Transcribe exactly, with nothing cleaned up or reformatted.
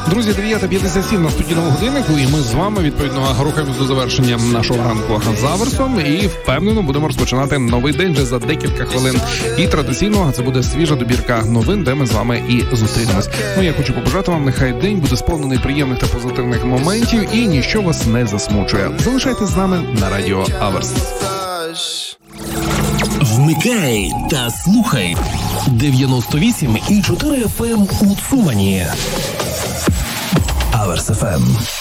Друзі, дев'ята п'ятдесят сім на студійному годиннику, і ми з вами, відповідно, рухаємось до завершення нашого ранку з Аверсом, і впевнено будемо розпочинати новий день вже за декілька хвилин. І традиційно це буде свіжа добірка новин, де ми з вами і зустрінемось. Ну, я хочу побажати вам, нехай день буде сповнений приємних та позитивних моментів, і ніщо вас не засмучує. Залишайтесь з нами на радіо Аверс. Вмикай та слухай дев'яносто вісім і чотири еф ем у Цумані. Аверс еф ем.